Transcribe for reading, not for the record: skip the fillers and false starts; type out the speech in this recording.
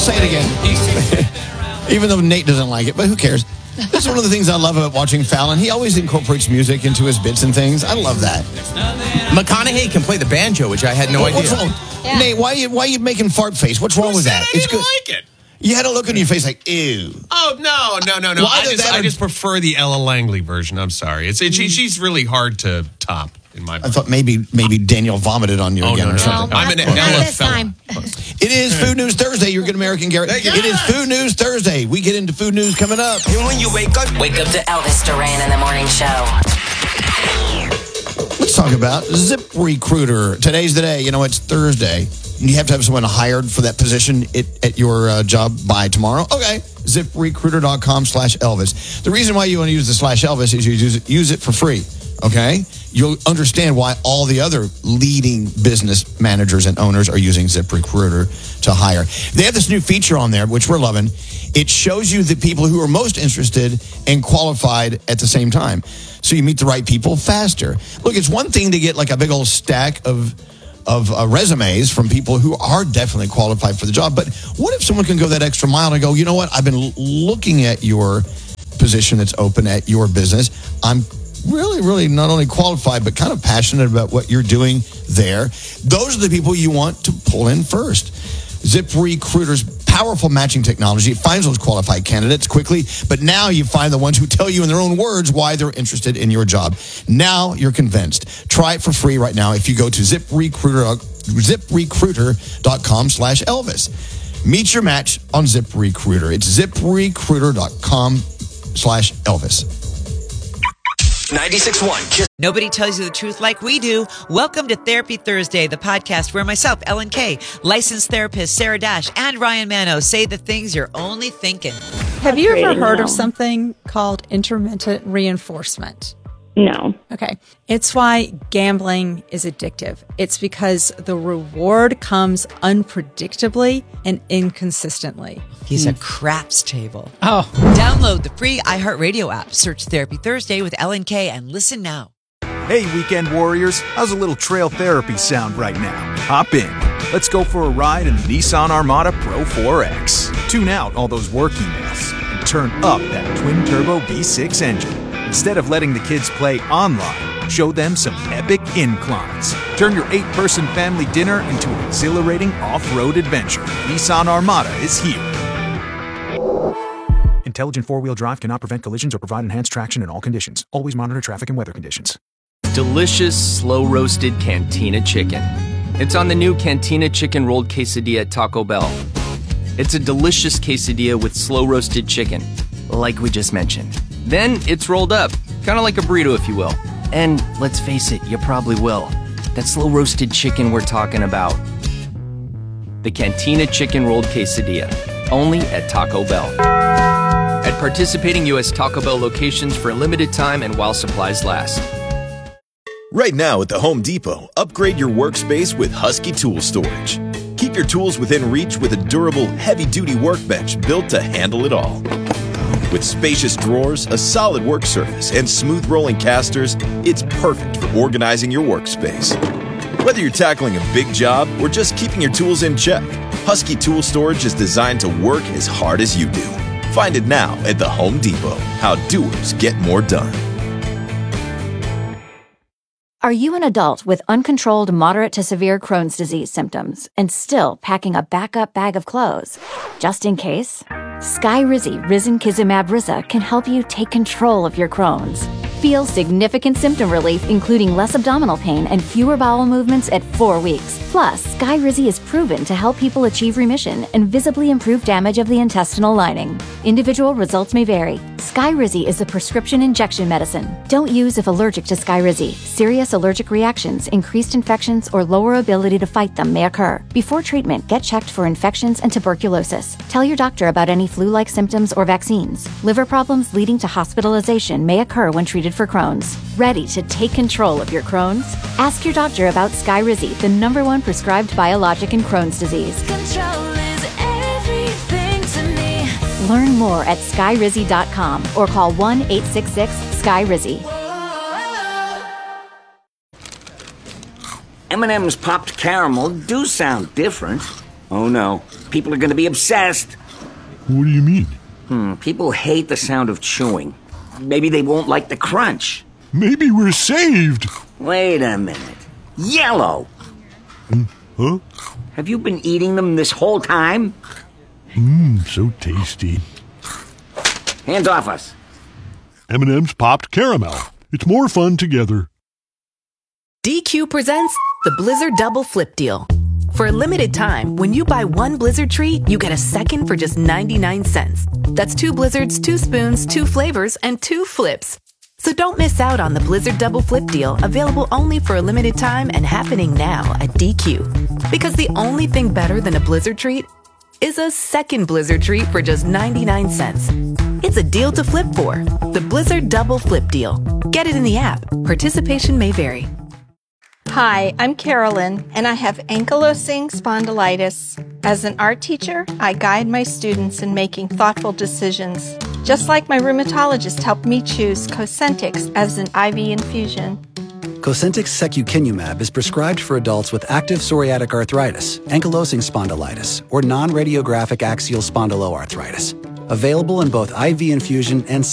say it again. Even though Nate doesn't like it, but who cares? That's one of the things I love about watching Fallon. He always incorporates music into his bits and things. I love that. McConaughey can play the banjo, which I had no idea. What's wrong? Yeah. Nate, why are you making fart face? What's wrong with that? I didn't like it. You had a look on your face like, ew. Oh, no. I just prefer the Ella Langley version. I'm sorry. She's really hard to top in my book. I thought maybe Daniel vomited on you again or something. No, I'm an not Ella this fella. time. It is Food News Thursday. You're a good American, Garrett. It is Food News Thursday. We get into food news coming up. And when you wake up to Elvis Duran in the morning show. Let's talk about ZipRecruiter. Today's the day. You know, it's Thursday. You have to have someone hired for that position at your job by tomorrow. Okay. ZipRecruiter.com/Elvis. The reason why you want to use the /Elvis is you use it for free. Okay? You'll understand why all the other leading business managers and owners are using ZipRecruiter to hire. They have this new feature on there, which we're loving. It shows you the people who are most interested and qualified at the same time. So you meet the right people faster. Look, it's one thing to get like a big old stack of resumes from people who are definitely qualified for the job. But what if someone can go that extra mile and go, you know what? I've been looking at your position that's open at your business. I'm really not only qualified, but kind of passionate about what you're doing there. Those are the people you want to pull in first. ZipRecruiter's powerful matching technology finds those qualified candidates quickly, but now you find the ones who tell you in their own words why they're interested in your job. Now you're convinced. Try it for free right now if you go to ZipRecruiter.com/Elvis. Meet your match on ZipRecruiter. It's ZipRecruiter.com/Elvis. 96.1. Nobody tells you the truth like we do. Welcome to Therapy Thursday, the podcast where myself, Ellen Kay, licensed therapist Sarah Dash, and Ryan Mano say the things you're only thinking. Have you ever heard of something called intermittent reinforcement? No. Okay. It's why gambling is addictive. It's because the reward comes unpredictably and inconsistently. He's a craps table. Oh. Download the free iHeartRadio app. Search Therapy Thursday with Ellen Kay and listen now. Hey, weekend warriors. How's a little trail therapy sound right now? Hop in. Let's go for a ride in the Nissan Armada Pro 4X. Tune out all those work emails and turn up that twin-turbo V6 engine. Instead of letting the kids play online, show them some epic inclines. Turn your 8-person family dinner into an exhilarating off-road adventure. Nissan Armada is here. Intelligent four-wheel drive cannot prevent collisions or provide enhanced traction in all conditions. Always monitor traffic and weather conditions. Delicious, slow-roasted Cantina chicken. It's on the new Cantina chicken rolled quesadilla at Taco Bell. It's a delicious quesadilla with slow-roasted chicken, like we just mentioned. Then it's rolled up, kind of like a burrito, if you will. And let's face it, you probably will. That slow-roasted chicken we're talking about. The Cantina chicken rolled quesadilla, only at Taco Bell. At participating U.S. Taco Bell locations for a limited time and while supplies last. Right now at the Home Depot, upgrade your workspace with Husky Tool Storage. Keep your tools within reach with a durable, heavy-duty workbench built to handle it all. With spacious drawers, a solid work surface, and smooth rolling casters, it's perfect for organizing your workspace. Whether you're tackling a big job or just keeping your tools in check, Husky Tool Storage is designed to work as hard as you do. Find it now at the Home Depot. How doers get more done. Are you an adult with uncontrolled moderate to severe Crohn's disease symptoms and still packing a backup bag of clothes? Just in case? Skyrizi Risankizumab Riza can help you take control of your Crohn's. Feel significant symptom relief, including less abdominal pain and fewer bowel movements at 4 weeks. Plus, Skyrizi is proven to help people achieve remission and visibly improve damage of the intestinal lining. Individual results may vary. Skyrizi is a prescription injection medicine. Don't use if allergic to Skyrizi. Serious allergic reactions, increased infections, or lower ability to fight them may occur. Before treatment, get checked for infections and tuberculosis. Tell your doctor about any flu-like symptoms or vaccines. Liver problems leading to hospitalization may occur when treated for Crohn's. Ready to take control of your Crohn's? Ask your doctor about Skyrizi, the #1 prescribed biologic in Crohn's disease. Control is everything to me. Learn more at skyrizi.com or call 1-866-SKY-RIZZI. M&M's popped caramel do sound different. Oh no, people are going to be obsessed. What do you mean? People hate the sound of chewing. Maybe they won't like the crunch. Maybe we're saved. Wait a minute. Yellow! Huh? Have you been eating them this whole time? So tasty. Hands off us. M&M's popped caramel. It's more fun together. DQ presents the Blizzard Double Flip Deal. For a limited time, when you buy one Blizzard treat, you get a second for just 99 cents. That's 2 Blizzards, 2 spoons, 2 flavors, and 2 flips. So don't miss out on the Blizzard Double Flip Deal, available only for a limited time and happening now at DQ. Because the only thing better than a Blizzard treat is a second Blizzard treat for just 99 cents. It's a deal to flip for. The Blizzard Double Flip Deal. Get it in the app. Participation may vary. Hi, I'm Carolyn, and I have ankylosing spondylitis. As an art teacher, I guide my students in making thoughtful decisions, just like my rheumatologist helped me choose Cosentyx as an IV infusion. Cosentyx secukinumab is prescribed for adults with active psoriatic arthritis, ankylosing spondylitis, or non-radiographic axial spondyloarthritis. Available in both IV infusion and